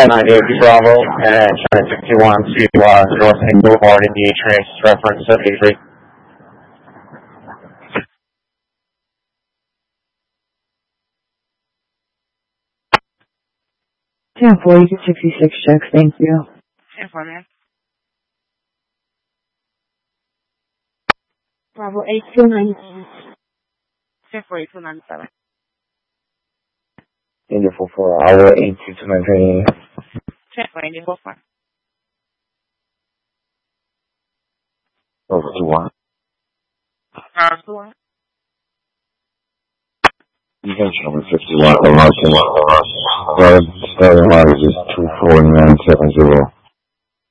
98 Bravo and China 61 to North Main Boulevard, Indian Trace, reference 73. 10-4, you get 66 checks, thank you. 10-4, man. Bravo 8297. 10-4, 8297. India 44, hour 8229. 10-4, India 44. Over 21. 21. Convention number 51, Starting line is 24970.